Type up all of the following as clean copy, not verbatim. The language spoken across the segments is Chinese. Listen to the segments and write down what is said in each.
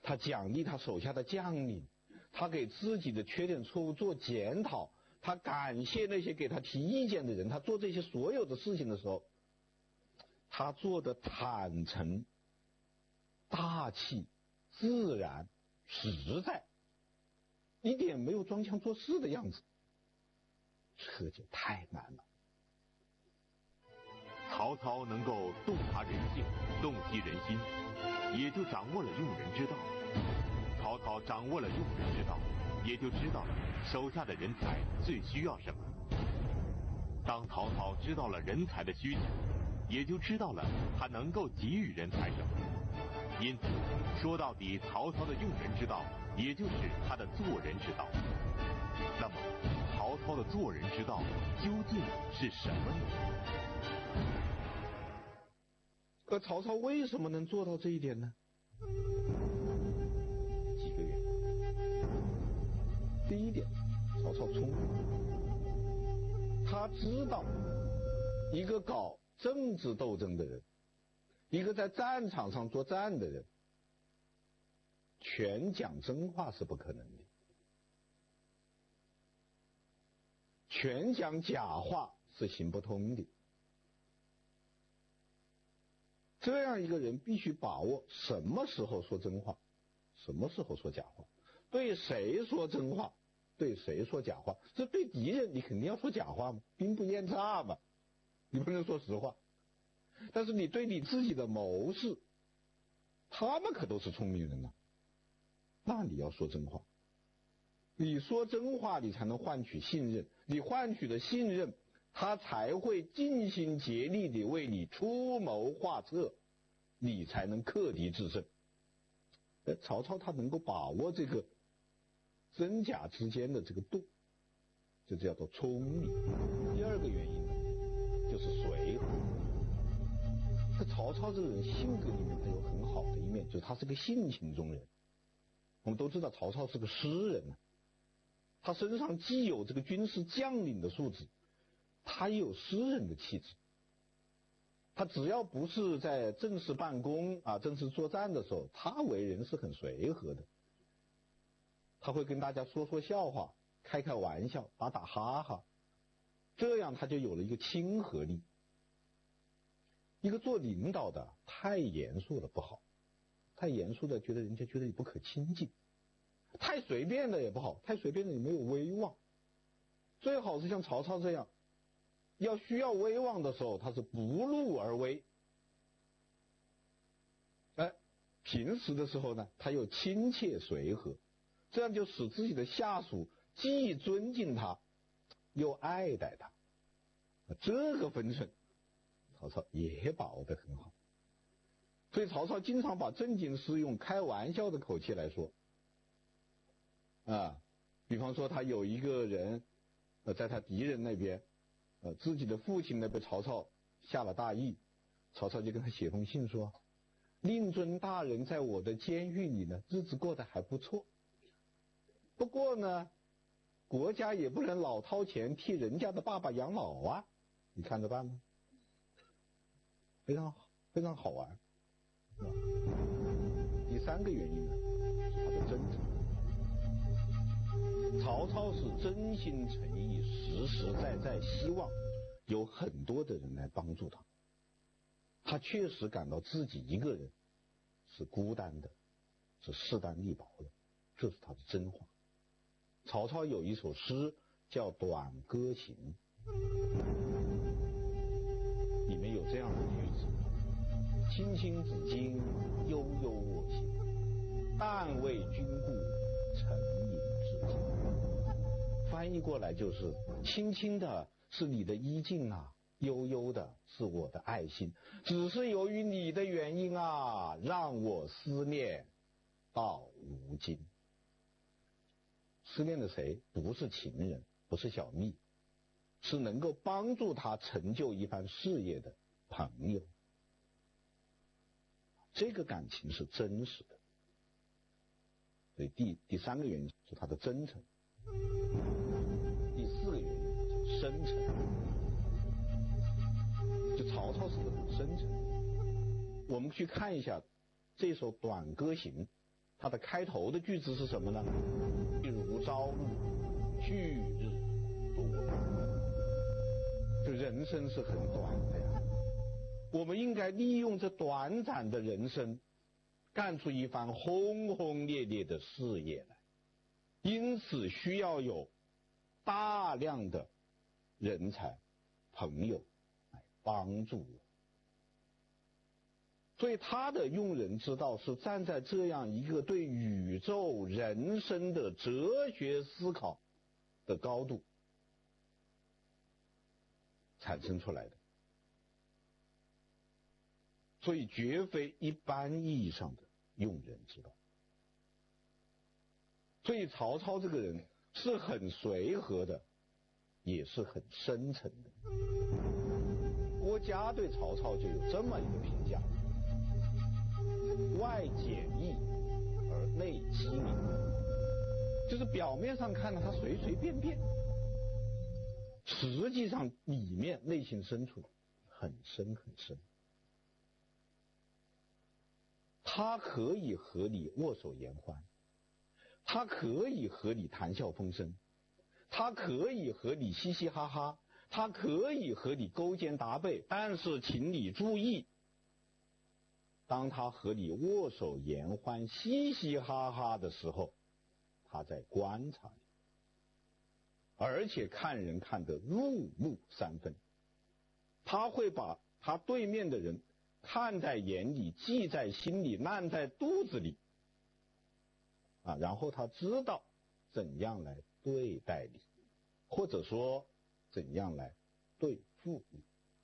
他奖励他手下的将领，他给自己的缺点错误做检讨，他感谢那些给他提意见的人，他做这些所有的事情的时候，他做的坦诚、大气、自然、实在，一点没有装腔作势的样子，这就太难了。 曹操能够洞察人性、洞悉人心，也就掌握了用人之道。曹操掌握了用人之道，也就知道了手下的人才最需要什么。当曹操知道了人才的需求，也就知道了他能够给予人才什么。因此，说到底，曹操的用人之道，也就是他的做人之道。那么，曹操的做人之道究竟是什么呢？ 而曹操为什么能做到这一点呢？几个原因。第一点，曹操聪明，他知道一个搞政治斗争的人，一个在战场上作战的人，全讲真话是不可能的，全讲假话是行不通的。这样一个人必须把握什么时候说真话，什么时候说假话，对谁说真话，对谁说假话。这对敌人你肯定要说假话嘛，兵不厌诈嘛，你不能说实话。但是你对你自己的谋士，他们可都是聪明人啊，那你要说真话。你说真话，你才能换取信任，你换取的信任，他才会尽心竭力地为你出谋划策，你才能克敌制胜。曹操他能够把握这个真假之间的这个度，这叫做聪明。第二个原因呢，就是随和。这曹操这个人性格里面他有很好的一面，就是他是个性情中人。我们都知道曹操是个诗人啊，他身上既有这个军事将领的素质，他也有诗人的气质。他只要不是在正式办公啊、正式作战的时候，他为人是很随和的。他会跟大家说说笑话，开开玩笑，打打哈哈，这样他就有了一个亲和力。一个做领导的太严肃了不好，太严肃的人家觉得你不可亲近，太随便的也不好，太随便的你没有威望。最好是像曹操这样，需要威望的时候，他是不怒而威。平时的时候呢，他又亲切随和，这样就使自己的下属既尊敬他，又爱戴他。这个分寸，曹操也把握得很好。所以曹操经常把正经事用开玩笑的口气来说。比方说他有一个人，在他敌人那边，自己的父亲呢被曹操下了大狱，曹操就跟他写封信说，令尊大人在我的监狱里呢，日子过得还不错。不过呢，国家也不能老掏钱替人家的爸爸养老啊，你看着办吗？非常好，非常好玩。第三个原因呢，是他的真诚。曹操是真心诚意、实实在在希望有很多的人来帮助他。他确实感到自己一个人是孤单的，是势单力薄的，这是他的真话。曹操有一首诗叫《短歌行》，里面有这样的句子：青青子衿，悠悠我心，但为君故，沉吟至今。翻译过来就是，轻轻的是你的衣襟啊，悠悠的是我的爱心，只是由于你的原因啊，让我思念到如今。思念的谁？不是情人，不是小蜜，是能够帮助他成就一番事业的朋友。这个感情是真实的。所以第三个原因是他的真诚。第四个原因是深沉。就曹操是很深沉。我们去看一下这首《短歌行》， 它的开头的句子是什么呢？譬如朝露，去日多。这人生是很短的呀，我们应该利用这短暂的人生，干出一番轰轰烈烈的事业来。因此需要有大量的人才、朋友来帮助我。所以他的用人之道是站在这样一个对宇宙人生的哲学思考的高度产生出来的，所以绝非一般意义上的用人之道。所以曹操这个人是很随和的，也是很深沉的。郭嘉对曹操就有这么一个评价：外简易而内机敏，就是表面上看到他随随便便，实际上里面内心深处很深很深。他可以和你握手言欢，他可以和你谈笑风生，他可以和你嘻嘻哈哈，他可以和你勾肩搭背，但是请你注意，当他和你握手言欢嘻嘻哈哈的时候，他在观察你，而且看人看得入木三分。他会把他对面的人看在眼里，记在心里，烂在肚子里然后他知道怎样来对待你，或者说怎样来对付你。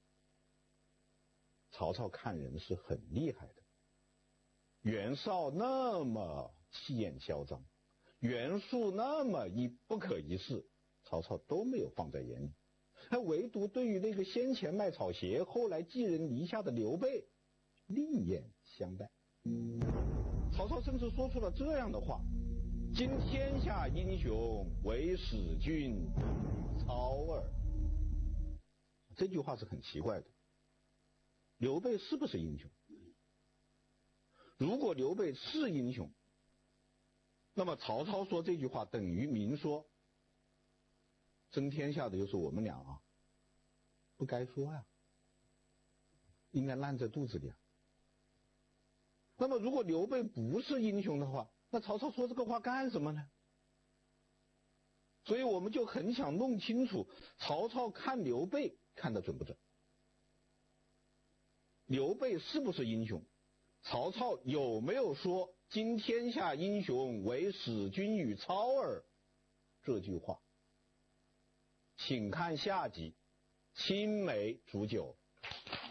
曹操看人是很厉害的。袁绍那么气焰嚣张，袁术那么不可一世，曹操都没有放在眼里。他唯独对于那个先前卖草鞋后来寄人篱下的刘备另眼相待。曹操甚至说出了这样的话：今天下英雄唯使君与操耳。这句话是很奇怪的。刘备是不是英雄？如果刘备是英雄，那么曹操说这句话等于明说，争天下的就是我们俩不该说应该烂在肚子里那么如果刘备不是英雄的话，那曹操说这个话干什么呢？所以我们就很想弄清楚曹操看刘备看得准不准，刘备是不是英雄，曹操有没有说今天下英雄唯使君与操耳这句话。请看下集青梅煮酒。